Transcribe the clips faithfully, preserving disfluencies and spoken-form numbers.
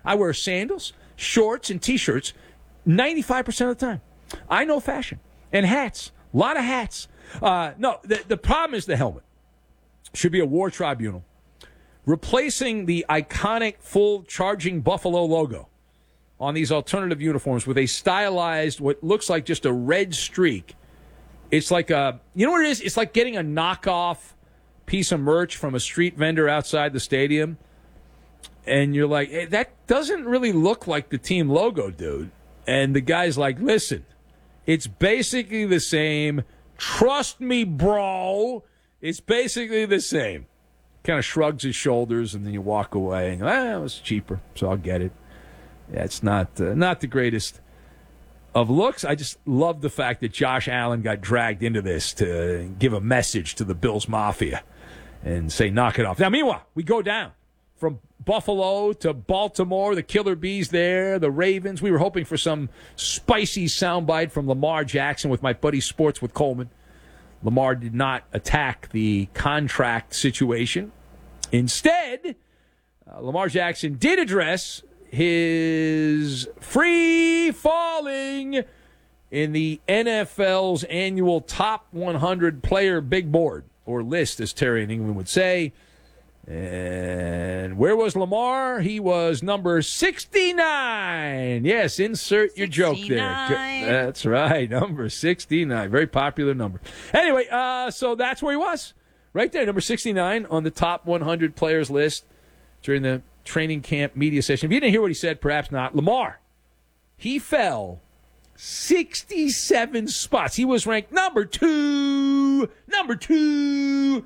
I wear sandals, shorts, and T-shirts ninety-five percent of the time. I know fashion. And hats. A lot of hats. Uh, no, the, the problem is the helmet. Should be a war tribunal. Replacing the iconic full charging buffalo logo on these alternative uniforms with a stylized, what looks like just a red streak. It's like a, you know what it is? It's like getting a knockoff piece of merch from a street vendor outside the stadium. And you're like, hey, that doesn't really look like the team logo, dude. And the guy's like, listen, it's basically the same. Trust me, bro. It's basically the same. Kind of shrugs his shoulders, and then you walk away. And, ah, it was cheaper, so I'll get it. Yeah, it's not uh, not the greatest of looks. I just love the fact that Josh Allen got dragged into this to give a message to the Bills Mafia and say, knock it off. Now, meanwhile, we go down from Buffalo to Baltimore, the Killer Bees there, the Ravens. We were hoping for some spicy soundbite from Lamar Jackson with my buddy Sports with Coleman. Lamar did not attack the contract situation. Instead, uh, Lamar Jackson did address his free falling in the N F L's annual top one hundred player big board, or list, as Terry in England would say. And where was Lamar? He was number sixty-nine. Yes, insert your joke there. That's right, number sixty-nine. Very popular number. Anyway, uh, so that's where he was. Right there, number sixty-nine on the top one hundred players list during the training camp media session. If you didn't hear what he said, perhaps not. Lamar, he fell sixty-seven spots. He was ranked number two. Number two.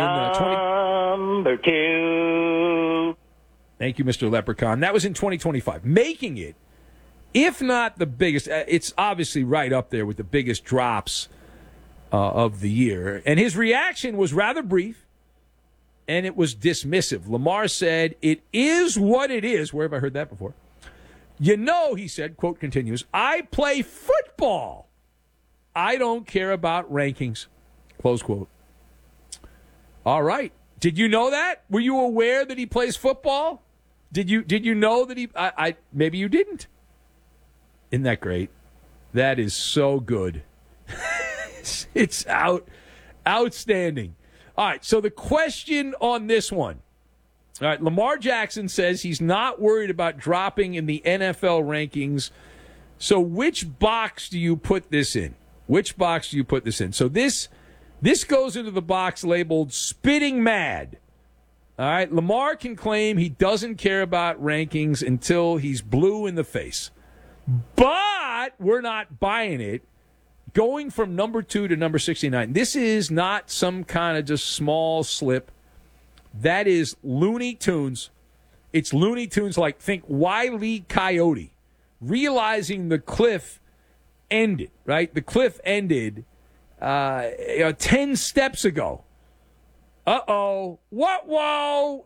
Number two. Thank you, Mister Leprechaun. That was in twenty twenty-five, making it, if not the biggest, it's obviously right up there with the biggest drops uh, of the year. And his reaction was rather brief, and it was dismissive. Lamar said, it is what it is. Where have I heard that before? You know, he said, quote continues, I play football. I don't care about rankings. Close quote. All right. Did you know that? Were you aware that he plays football? Did you did you know that he I, I maybe you didn't? Isn't that great? That is so good. It's out outstanding. All right, so the question on this one. All right, Lamar Jackson says he's not worried about dropping in the N F L rankings. So which box do you put this in? Which box do you put this in? So this This goes into the box labeled spitting mad. All right, Lamar can claim he doesn't care about rankings until he's blue in the face. But we're not buying it. Going from number two to number sixty-nine, this is not some kind of just small slip. That is Looney Tunes. It's Looney Tunes like, think Wile E. Coyote, realizing the cliff ended, right? The cliff ended Uh, you know, ten steps ago. Uh-oh. What? Whoa.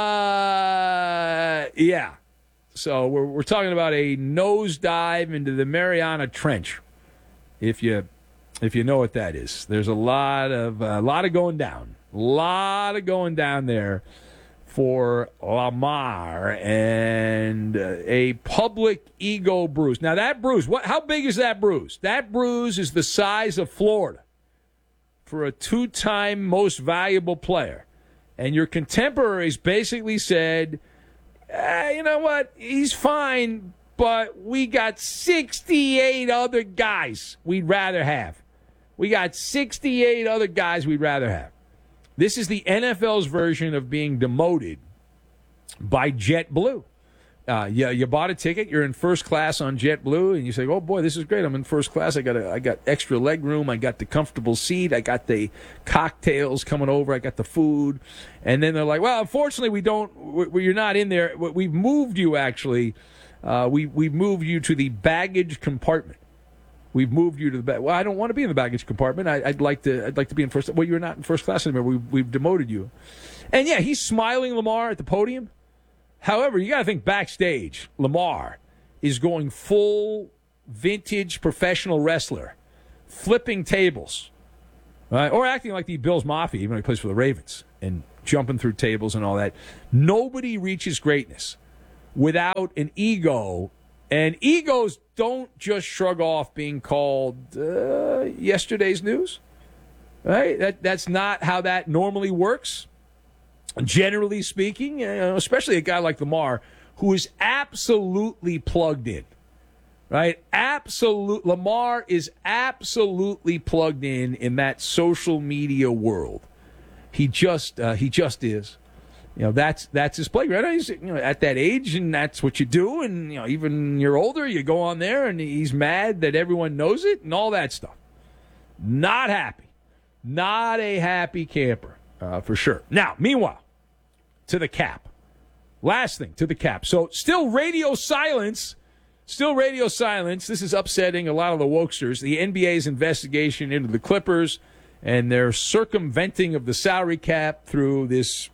Uh, yeah. So we're we're talking about a nosedive into the Mariana Trench. If you if you know what that is, there's a lot of a uh, lot of going down, a lot of going down there for Lamar, and uh, a public ego bruise. Now that bruise, what? How big is that bruise? That bruise is the size of Florida for a two-time most valuable player. And your contemporaries basically said, eh, you know what, he's fine, but we got sixty-eight other guys we'd rather have. We got sixty-eight other guys we'd rather have. This is the N F L's version of being demoted by JetBlue. Uh, you, you bought a ticket, you're in first class on JetBlue, and you say, oh, boy, this is great. I'm in first class. I got a, I got extra leg room. I got the comfortable seat. I got the cocktails coming over. I got the food. And then they're like, well, unfortunately, we don't, we, you're not in there. We've moved you, actually. Uh, we, we've moved you to the baggage compartment. We've moved you to the back. Well, I don't want to be in the baggage compartment. I, I'd like to. I'd like to be in first. Well, you're not in first class anymore. We, we've demoted you. And yeah, he's smiling, Lamar, at the podium. However, you got to think backstage. Lamar is going full vintage professional wrestler, flipping tables, right? Or acting like the Bills Mafia, even though he plays for the Ravens, and jumping through tables and all that. Nobody reaches greatness without an ego. And egos don't just shrug off being called uh, yesterday's news. Right? That that's not how that normally works. Generally speaking, you know, especially a guy like Lamar, who is absolutely plugged in. Right? Absolute Lamar is absolutely plugged in in that social media world. He just uh, he just is. You know, that's that's his playground. He's, you know, at that age, and that's what you do. And you know, even you're older, you go on there, and he's mad that everyone knows it and all that stuff. Not happy. Not a happy camper, uh, for sure. Now, meanwhile, to the cap. Last thing, to the cap. So, still radio silence. Still radio silence. This is upsetting a lot of the wokesters. The N B A's investigation into the Clippers and their circumventing of the salary cap through this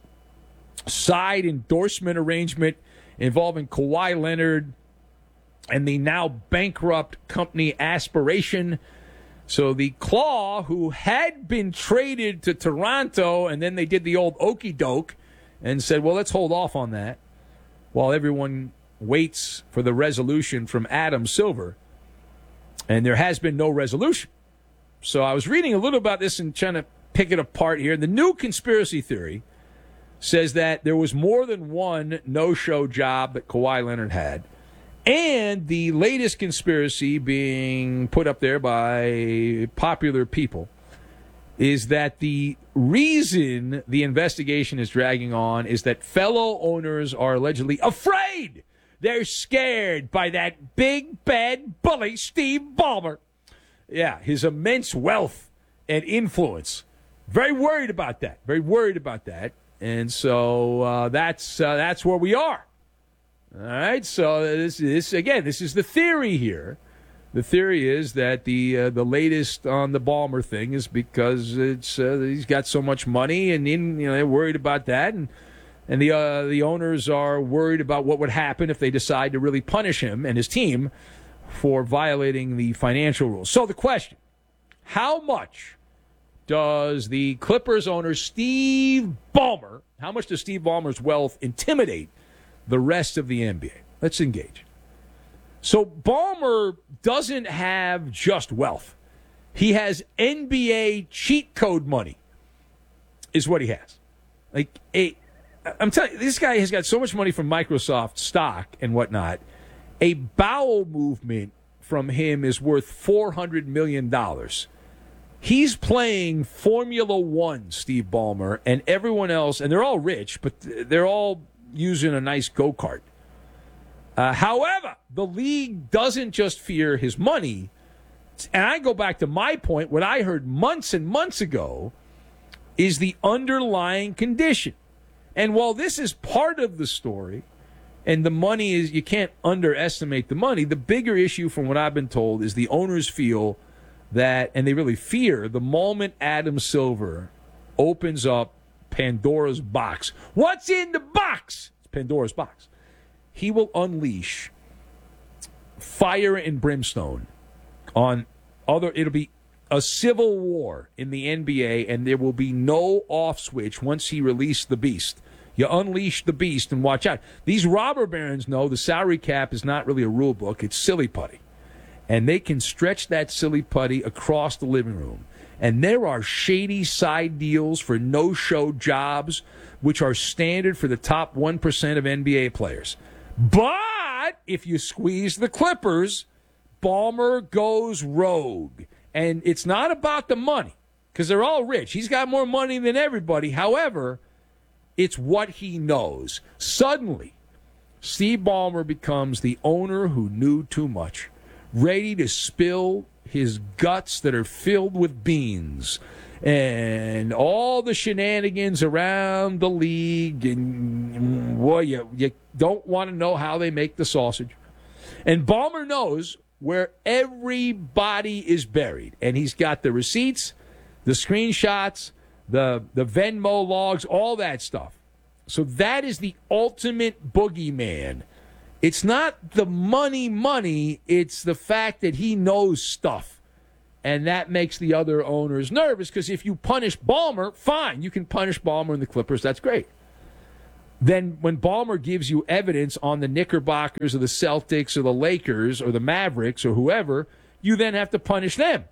side endorsement arrangement involving Kawhi Leonard and the now bankrupt company Aspiration. So the Claw, who had been traded to Toronto, and then they did the old okey doke and said, well, let's hold off on that while everyone waits for the resolution from Adam Silver. And there has been no resolution. So I was reading a little about this and trying to pick it apart here. The new conspiracy theory says that there was more than one no-show job that Kawhi Leonard had. And the latest conspiracy being put up there by popular people is that the reason the investigation is dragging on is that fellow owners are allegedly afraid. They're scared by that big, bad bully, Steve Ballmer. Yeah, his immense wealth and influence. Very worried about that. Very worried about that. And so uh, that's uh, that's where we are. All right, so this is, again, this is the theory here. The theory is that the uh, the latest on the Ballmer thing is because it's uh, he's got so much money, and in, you know, they're worried about that, and and the uh, the owners are worried about what would happen if they decide to really punish him and his team for violating the financial rules. So the question: how much does the Clippers owner Steve Ballmer, how much does Steve Ballmer's wealth intimidate the rest of the N B A? Let's engage. So Ballmer doesn't have just wealth. He has N B A cheat code money is what he has. Like, a, I'm telling you, this guy has got so much money from Microsoft stock and whatnot. A bowel movement from him is worth four hundred million dollars. He's playing Formula One, Steve Ballmer, and everyone else, and they're all rich, but they're all using a nice go-kart. Uh, however, the league doesn't just fear his money. And I go back to my point, what I heard months and months ago is the underlying condition. And while this is part of the story, and the money is, you can't underestimate the money, the bigger issue from what I've been told is the owners feel that, and they really fear, the moment Adam Silver opens up Pandora's box. What's in the box? It's Pandora's box. He will unleash fire and brimstone on other, it'll be a civil war in the N B A, and there will be no off switch once he released the beast. You unleash the beast and watch out. These robber barons know the salary cap is not really a rule book, it's silly putty. And they can stretch that silly putty across the living room. And there are shady side deals for no-show jobs, which are standard for the top one percent of N B A players. But if you squeeze the Clippers, Ballmer goes rogue. And it's not about the money, because they're all rich. He's got more money than everybody. However, it's what he knows. Suddenly, Steve Ballmer becomes the owner who knew too much, ready to spill his guts that are filled with beans and all the shenanigans around the league, and boy, you, you don't want to know how they make the sausage. And Ballmer knows where everybody is buried, and he's got the receipts, the screenshots, the the Venmo logs, all that stuff. So that is the ultimate boogeyman. It's not the money money, it's the fact that he knows stuff. And that makes the other owners nervous, because if you punish Ballmer, fine, you can punish Ballmer and the Clippers, that's great. then when Ballmer gives you evidence on the Knickerbockers or the Celtics or the Lakers or the Mavericks or whoever, you then have to punish them.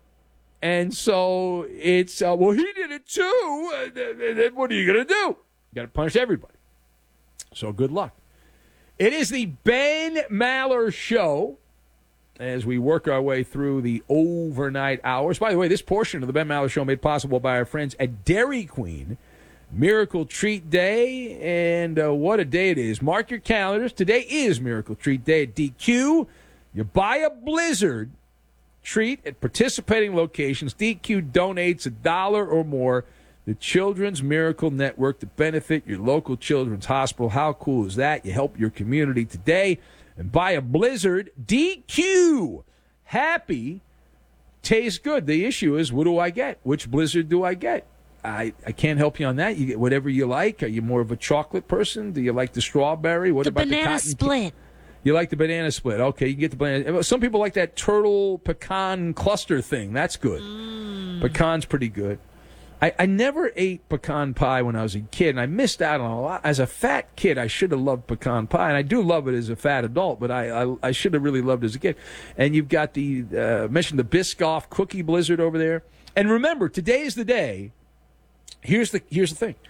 And so it's, uh, well, he did it too. Uh, then what are you going to do? You got to punish everybody. So good luck. It is the Ben Maller Show as we work our way through the overnight hours. By the way, this portion of the Ben Maller Show made possible by our friends at Dairy Queen. Miracle Treat Day, and uh, what a day it is. Mark your calendars. Today is Miracle Treat Day at D Q. You buy a Blizzard treat at participating locations. D Q donates a dollar or more. The Children's Miracle Network to benefit your local children's hospital. How cool is that? You help your community today and buy a Blizzard. D Q. Happy tastes good. The issue is, what do I get? Which Blizzard do I get? I, I can't help you on that. You get whatever you like. Are you more of a chocolate person? Do you like the strawberry? What the about banana the cotton split? You like the banana split. Okay, you get the banana. Some people like that turtle pecan cluster thing. That's good. Mm. Pecan's pretty good. I, I never ate pecan pie when I was a kid, and I missed out on a lot. As a fat kid, I should have loved pecan pie, and I do love it as a fat adult, but I I, I should have really loved it as a kid. And you've got the, uh, mentioned the Biscoff Cookie Blizzard over there. And remember, today is the day. Here's the here's the thing.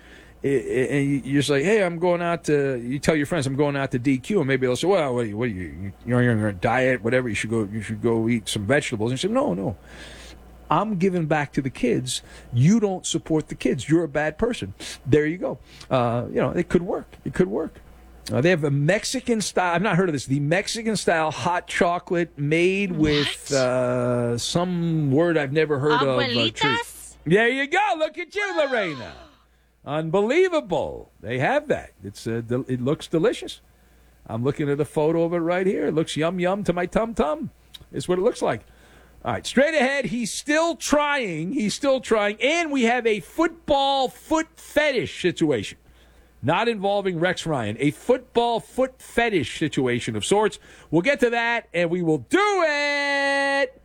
And you're just like, hey, I'm going out to, you tell your friends I'm going out to D Q, and maybe they'll say, well, what are you, what are you, you're on a diet, whatever, you should go, you should go eat some vegetables. And you say, no, no, I'm giving back to the kids. You don't support the kids. You're a bad person. There you go. Uh, you know, it could work. It could work. Uh, they have a Mexican style, I've not heard of this, the Mexican style hot chocolate made what? with uh, some word I've never heard Abuelitas? of. Uh, there you go. Look at you, Lorena. Unbelievable. They have that. It's uh, del- It looks delicious. I'm looking at a photo of it right here. It looks yum yum to my tum-tum. It's what it looks like. All right, straight ahead, he's still trying. He's still trying. And we have a football foot fetish situation. Not involving Rex Ryan. A football foot fetish situation of sorts. We'll get to that, and we will do it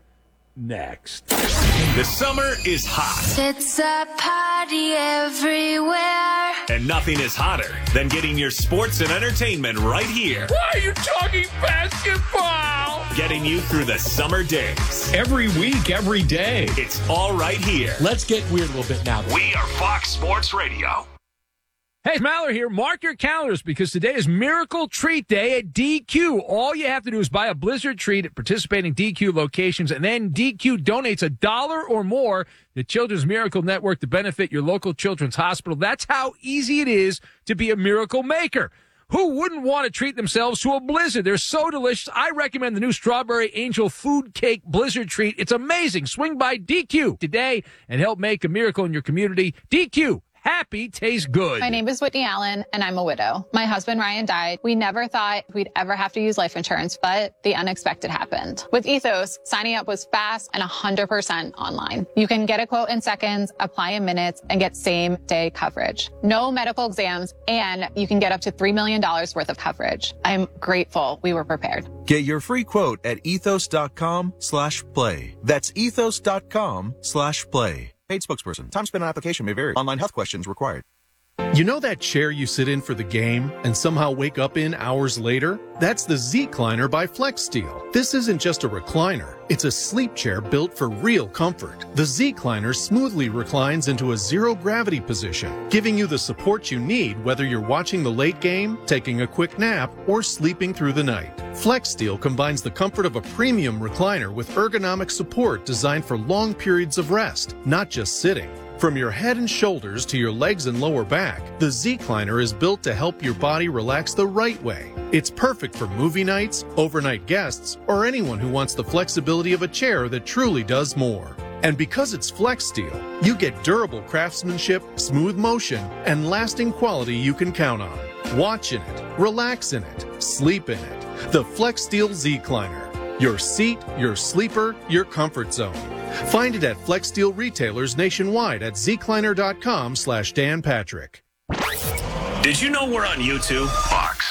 next. The summer is hot. It's a party everywhere. And nothing is hotter than getting your sports and entertainment right here. Why are you talking basketball? Getting you through the summer days. Every week, every day. It's all right here. Let's get weird a little bit now. We are Fox Sports Radio. Hey, it's Maller here. Mark your calendars because today is Miracle Treat Day at D Q. All you have to do is buy a Blizzard treat at participating D Q locations, and then D Q donates a dollar or more to Children's Miracle Network to benefit your local children's hospital. That's how easy it is to be a miracle maker. Who wouldn't want to treat themselves to a Blizzard? They're so delicious. I recommend the new Strawberry Angel Food Cake Blizzard treat. It's amazing. Swing by D Q today and help make a miracle in your community. D Q. Happy tastes good. My name is Whitney Allen, and I'm a widow. My husband, Ryan, died. We never thought we'd ever have to use life insurance, but the unexpected happened. With Ethos, signing up was fast and one hundred percent online. You can get a quote in seconds, apply in minutes, and get same-day coverage. No medical exams, and you can get up to three million dollars worth of coverage. I'm grateful we were prepared. Get your free quote at ethos.com slash play. That's ethos.com slash play. Paid spokesperson. Time spent on application may vary. Online health questions required. You know that chair you sit in for the game and somehow wake up in hours later? That's the Z-Cliner by FlexSteel. This isn't just a recliner. It's a sleep chair built for real comfort. The Z-Cliner smoothly reclines into a zero-gravity position, giving you the support you need whether you're watching the late game, taking a quick nap, or sleeping through the night. FlexSteel combines the comfort of a premium recliner with ergonomic support designed for long periods of rest, not just sitting. From your head and shoulders to your legs and lower back, the Z-Cliner is built to help your body relax the right way. It's perfect for movie nights, overnight guests, or anyone who wants the flexibility of a chair that truly does more. And because it's FlexSteel, you get durable craftsmanship, smooth motion, and lasting quality you can count on. Watch in it, relax in it, sleep in it. The FlexSteel Z-Cliner. Your seat, your sleeper, your comfort zone. Find it at FlexSteel retailers nationwide at zcliner.com slash Dan Patrick. Did you know we're on YouTube? Fox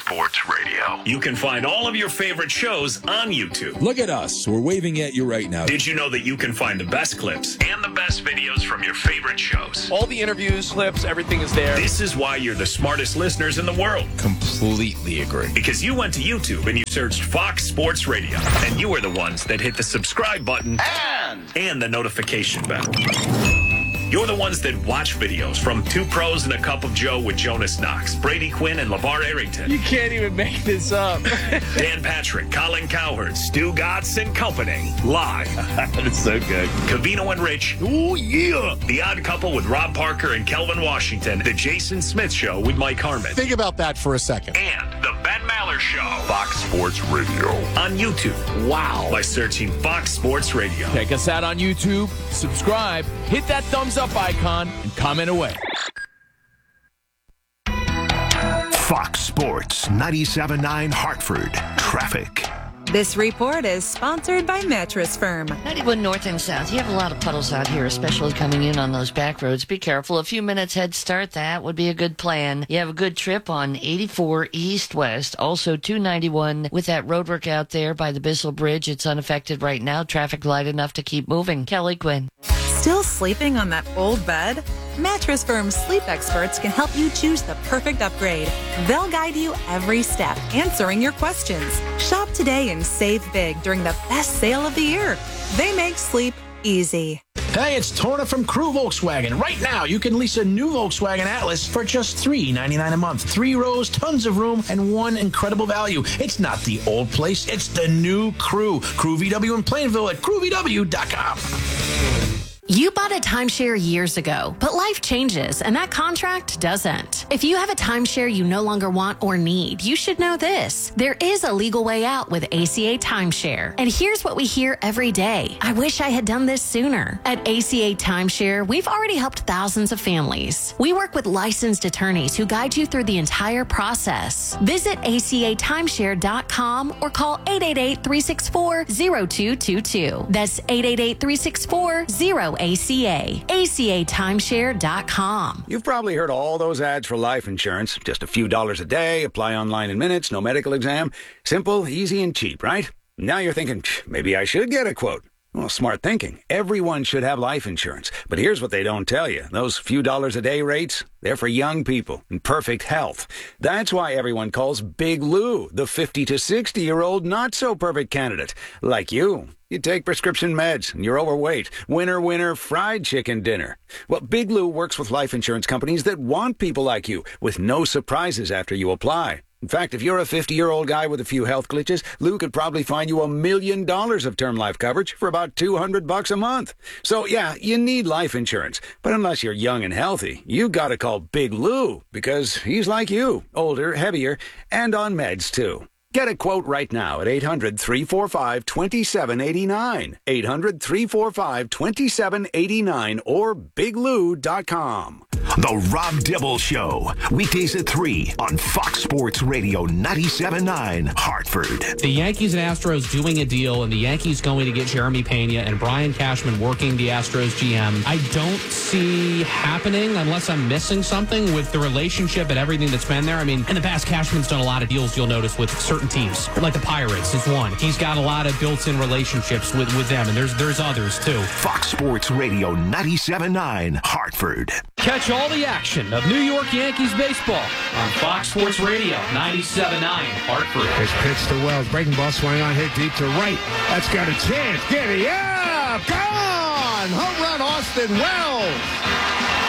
Sports Radio. You can find all of your favorite shows on YouTube. Look at us. We're waving at you right now. Did you know that you can find the best clips and the best videos from your favorite shows? All the interviews, clips, everything is there. This is why you're the smartest listeners in the world. Completely agree. Because you went to YouTube and you searched Fox Sports Radio, and you were the ones that hit the subscribe button And, and the notification bell. You're the ones that watch videos from Two Pros and a Cup of Joe with Jonas Knox, Brady Quinn, and LeVar Arrington. You can't even make this up. Dan Patrick, Colin Cowherd, Stu Gotts, and company. Live. That's so good. Covino and Rich. Oh, yeah. The Odd Couple with Rob Parker and Kelvin Washington. The Jason Smith Show with Mike Harmon. Think about that for a second. And the Ben Maller Show. Fox Sports Radio. On YouTube. Wow. By searching Fox Sports Radio. Check us out on YouTube. Subscribe. Hit that thumbs up icon and comment away. Fox Sports ninety-seven point nine Hartford. Traffic. This report is sponsored by Mattress Firm. ninety-one north and south. You have a lot of puddles out here, especially coming in on those back roads. Be careful. A few minutes head start. That would be a good plan. You have a good trip on eighty-four east-west. Also two ninety-one with that roadwork out there by the Bissell Bridge. It's unaffected right now. Traffic light enough to keep moving. Kelly Quinn. Still sleeping on that old bed? Mattress Firm's sleep experts can help you choose the perfect upgrade. They'll guide you every step, answering your questions. Shop today and save big during the best sale of the year. They make sleep easy. Hey, it's Torna from Crew Volkswagen. Right now, you can lease a new Volkswagen Atlas for just three ninety-nine a month. Three rows, tons of room, and one incredible value. It's not the old place, it's the new Crew. Crew V W in Plainville at crew v w dot com. You bought a timeshare years ago, but life changes and that contract doesn't. If you have a timeshare you no longer want or need, you should know this. There is a legal way out with A C A Timeshare. And here's what we hear every day. I wish I had done this sooner. At A C A Timeshare, we've already helped thousands of families. We work with licensed attorneys who guide you through the entire process. Visit A C A timeshare dot com or call eight eight eight, three six four, zero two two two. That's eight eight eight, three six four, zero A C A. A C A timeshare dot com. You've probably heard all those ads for life insurance. Just a few dollars a day, apply online in minutes, no medical exam. Simple, easy, and cheap, right? Now you're thinking, maybe I should get a quote. Well, smart thinking. Everyone should have life insurance. But here's what they don't tell you. Those few dollars a day rates, they're for young people in perfect health. That's why everyone calls Big Lou the fifty to sixty-year-old not-so-perfect candidate. Like you. You take prescription meds, and you're overweight. Winner, winner, fried chicken dinner. Well, Big Lou works with life insurance companies that want people like you, with no surprises after you apply. In fact, if you're a fifty-year-old guy with a few health glitches, Lou could probably find you a million dollars of term life coverage for about two hundred bucks a month. So, yeah, you need life insurance. But unless you're young and healthy, you gotta call Big Lou, because he's like you, older, heavier, and on meds, too. Get a quote right now at eight hundred, three four five, two seven eight nine, eight hundred, three four five, two seven eight nine, or big lou dot com. The Rob Dibble Show, weekdays at three on Fox Sports Radio ninety-seven point nine Hartford. The Yankees and Astros doing a deal, and the Yankees going to get Jeremy Pena and Brian Cashman working the Astros G M. I don't see happening unless I'm missing something with the relationship and everything that's been there. I mean, in the past, Cashman's done a lot of deals, you'll notice, with certain teams, like the Pirates is one. He's got a lot of built-in relationships with, with them, and there's there's others, too. Fox Sports Radio ninety-seven point nine Hartford. Catch all the action of New York Yankees baseball on Fox Sports Radio ninety-seven point nine Hartford. His pitch to Wells. Breaking ball swing on, hit deep to right. That's got a chance. Get it up. Gone. Home run, Austin Wells.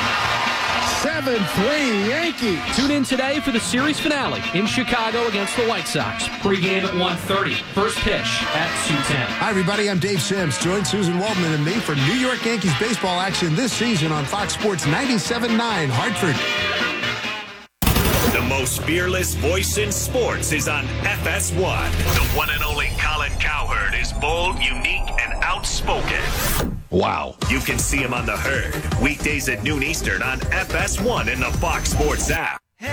seven three Yankees. Tune in today for the series finale in Chicago against the White Sox. Pre-game at one thirty. First pitch at two ten. Hi, everybody. I'm Dave Sims. Join Susan Waldman and me for New York Yankees baseball action this season on Fox Sports ninety-seven point nine Hartford. The most fearless voice in sports is on F S one. The one and only Colin Cowherd is bold, unique, and outspoken. Wow. You can see him on The Herd, weekdays at noon Eastern on F S one in the Fox Sports app.